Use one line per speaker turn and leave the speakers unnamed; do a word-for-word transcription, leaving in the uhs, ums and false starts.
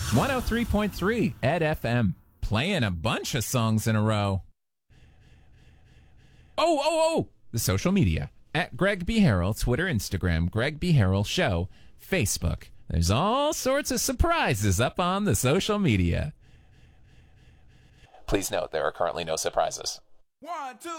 one oh three point three Ed F M. Playing a bunch of songs in a row. Oh, oh, oh! The social media. At Greg B. Harrell, Twitter, Instagram, Greg B. Harrell Show, Facebook. There's all sorts of surprises up on the social media. Please note, there are currently no surprises.
One, two,